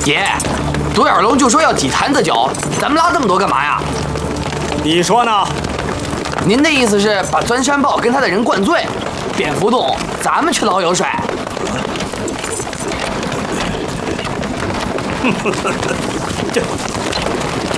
爷，独眼龙就说要几坛子酒，咱们拉这么多干嘛呀？ 你说呢？ 您的意思是把钻山豹跟他的人灌醉，蝙蝠洞咱们去捞油水？ 这